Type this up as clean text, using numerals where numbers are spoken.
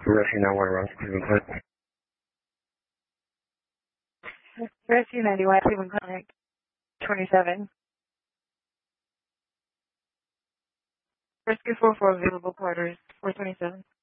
Rescue 911, Cleveland Clinic. Rescue 91, Cleveland Clinic, 27. Rescue 44, available quarters, 427.